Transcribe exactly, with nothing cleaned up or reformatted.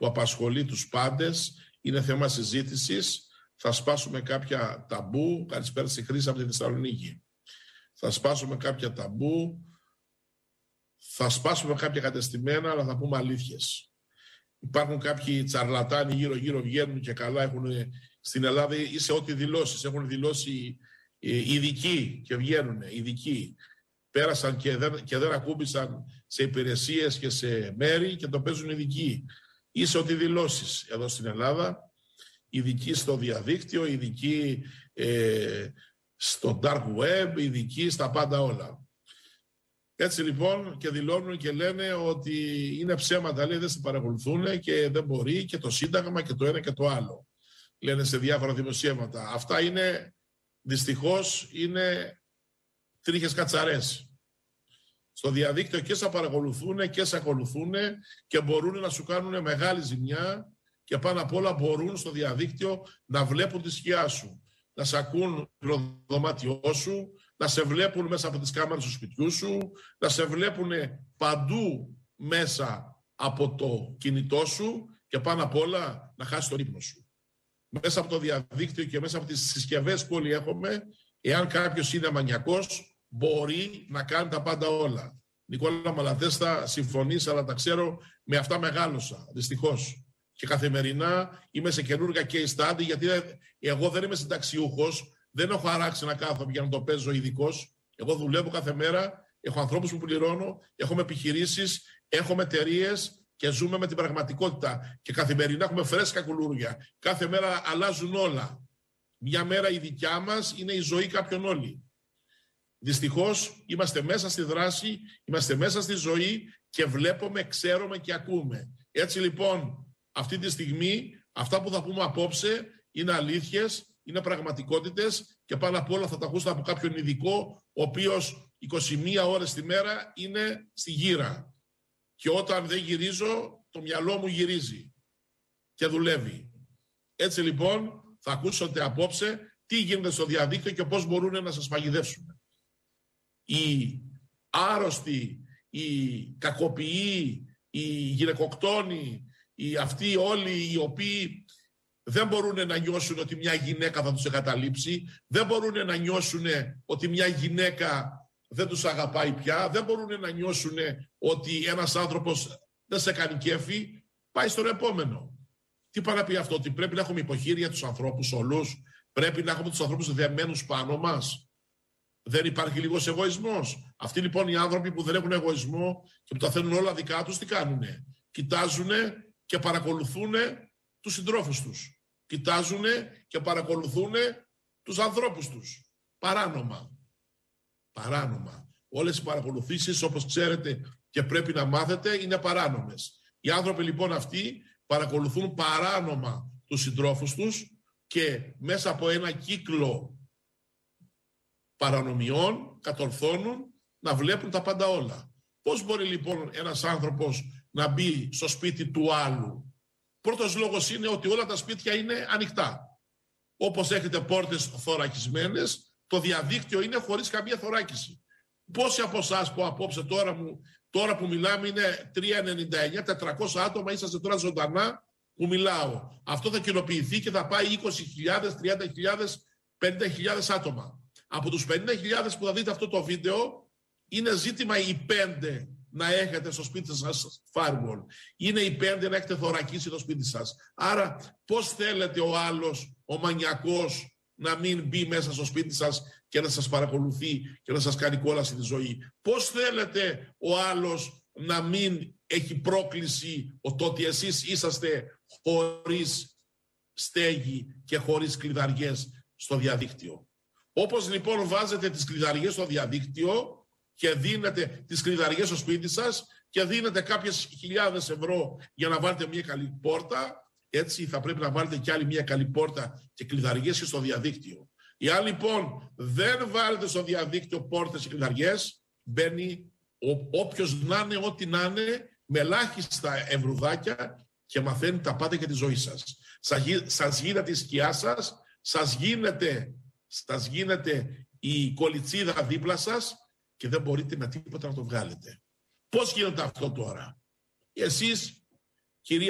που απασχολεί τους πάντες, είναι θέμα συζήτησης. Θα σπάσουμε κάποια ταμπού. Καλησπέρα στη Χρύσα από τη Θεσσαλονίκη. Θα σπάσουμε κάποια ταμπού. Θα σπάσουμε κάποια κατεστημένα, αλλά θα πούμε αλήθειες. Υπάρχουν κάποιοι τσαρλατάνοι γύρω-γύρω, βγαίνουν και καλά. Έχουν, στην Ελλάδα ή σε ό,τι δηλώσεις. Έχουν δηλώσει ειδικοί και βγαίνουν ειδικοί. Πέρασαν και δεν, και δεν ακούμπησαν σε υπηρεσίες και σε μέρη και το παίζουν ειδικοί. Ή σε ό,τι δηλώσεις εδώ στην Ελλάδα. Ειδικοί στο διαδίκτυο, ειδικοί ε, στο dark web, ειδικοί στα πάντα όλα. Έτσι λοιπόν και δηλώνουν και λένε ότι είναι ψέματα, λέει, δεν σε παρακολουθούν και δεν μπορεί και το Σύνταγμα και το ένα και το άλλο. Λένε σε διάφορα δημοσιεύματα. Αυτά είναι, δυστυχώς, είναι τρίχες κατσαρές. Στο διαδίκτυο και σε παρακολουθούν και σε ακολουθούν και μπορούν να σου κάνουν μεγάλη ζημιά και πάνω απ' όλα μπορούν στο διαδίκτυο να βλέπουν τη σκιά σου, να σε ακούν το δωμάτιό σου, να σε βλέπουν μέσα από τις κάμερες του σπιτιού σου, να σε βλέπουν παντού μέσα από το κινητό σου και πάνω απ' όλα να χάσεις τον ύπνο σου. Μέσα από το διαδίκτυο και μέσα από τις συσκευές που όλοι έχουμε, εάν κάποιος είναι μανιακός, μπορεί να κάνει τα πάντα όλα. Νικόλα Μαλατέστα, συμφωνείς, αλλά τα ξέρω, με αυτά μεγάλωσα, δυστυχώς. Και καθημερινά είμαι σε καινούργια case study, γιατί εγώ δεν είμαι συνταξιούχος, δεν έχω χαράξει να κάθομαι για να το παίζω ειδικός. Εγώ δουλεύω κάθε μέρα, έχω ανθρώπους που πληρώνω, έχουμε επιχειρήσεις, έχουμε εταιρείες και ζούμε με την πραγματικότητα. Και καθημερινά έχουμε φρέσκα κουλούρια. Κάθε μέρα αλλάζουν όλα. Μια μέρα η δικιά μας είναι η ζωή κάποιων όλοι. Δυστυχώς είμαστε μέσα στη δράση, είμαστε μέσα στη ζωή και βλέπουμε, ξέρουμε και ακούμε. Έτσι λοιπόν, αυτή τη στιγμή, αυτά που θα πούμε απόψε είναι αλήθειες, είναι πραγματικότητες και πάνω απ' όλα θα τα ακούσετε από κάποιον ειδικό, ο οποίος είκοσι μία ώρες τη μέρα είναι στη γύρα. Και όταν δεν γυρίζω, το μυαλό μου γυρίζει και δουλεύει. Έτσι λοιπόν, θα ακούσετε απόψε τι γίνεται στο διαδίκτυο και πώς μπορούν να σας παγιδεύσουν. Οι άρρωστοι, οι κακοποιοί, οι γυναικοκτόνοι, οι αυτοί όλοι οι οποίοι δεν μπορούν να νιώσουν ότι μια γυναίκα θα τους εγκαταλείψει, δεν μπορούν να νιώσουν ότι μια γυναίκα δεν τους αγαπάει πια, δεν μπορούν να νιώσουν ότι ένας άνθρωπος δεν σε κάνει κέφι, πάει στον επόμενο. Τι πάει να πει αυτό, ότι πρέπει να έχουμε υποχείρια τους ανθρώπους όλους, πρέπει να έχουμε τους ανθρώπους δεμένους πάνω μας. Δεν υπάρχει λίγος εγωισμός. Αυτοί λοιπόν οι άνθρωποι που δεν έχουν εγωισμό και που τα θέλουν όλα δικά τους, τι κάνουνε? Κοιτάζουνε και παρακολουθούν τους συντρόφους τους. Κοιτάζουν και παρακολουθούν τους ανθρώπους τους. Παράνομα. Παράνομα. Όλες οι παρακολουθήσεις, όπως ξέρετε και πρέπει να μάθετε, είναι παράνομες. Οι άνθρωποι λοιπόν αυτοί παρακολουθούν παράνομα τους συντρόφους τους και μέσα από ένα κύκλο παρανομιών κατορθώνουν να βλέπουν τα πάντα όλα. Πώς μπορεί λοιπόν ένας άνθρωπος να μπει στο σπίτι του άλλου? Πρώτος λόγος είναι ότι όλα τα σπίτια είναι ανοιχτά. Όπως έχετε πόρτες θωρακισμένες, το διαδίκτυο είναι χωρίς καμία θωράκιση. Πόσοι από εσάς που απόψε τώρα, μου, τώρα που μιλάμε είναι τριακόσια ενενήντα εννιά τετρακόσια άτομα, είσαστε τώρα ζωντανά που μιλάω. Αυτό θα κοινοποιηθεί και θα πάει είκοσι χιλιάδες, τριάντα χιλιάδες, πενήντα χιλιάδες άτομα. Από τους πενήντα χιλιάδες που θα δείτε αυτό το βίντεο, είναι ζήτημα οι πέντε να έχετε στο σπίτι σας firewall. Είναι οι πέντε να έχετε θωρακίσει το σπίτι σας. Άρα πώς θέλετε ο άλλος, ο μανιακός, να μην μπει μέσα στο σπίτι σας και να σας παρακολουθεί και να σας κάνει κόλαση τη ζωή? Πώς θέλετε ο άλλος να μην έχει πρόκληση το ότι εσείς είσαστε χωρίς στέγη και χωρίς κλειδαριές στο διαδίκτυο? Όπως λοιπόν βάζετε τις κλειδαριές στο διαδίκτυο και δίνετε τις κλειδαριές στο σπίτι σας και δίνετε κάποιες χιλιάδες ευρώ για να βάλετε μια καλή πόρτα, έτσι θα πρέπει να βάλετε κι άλλη μια καλή πόρτα και κλειδαριές και στο διαδίκτυο. Εάν λοιπόν δεν βάλετε στο διαδίκτυο πόρτες και κλειδαριές, μπαίνει όποιος να είναι, ό,τι να είναι, με ελάχιστα ευρουδάκια και μαθαίνει τα πάντα για τη ζωή σας. Σας γίνεται η σκιά σας, σας γίνεται, σας γίνεται η κολιτσίδα δίπλα σας και δεν μπορείτε με τίποτα να το βγάλετε. Πώς γίνεται αυτό τώρα? Εσείς, κυρία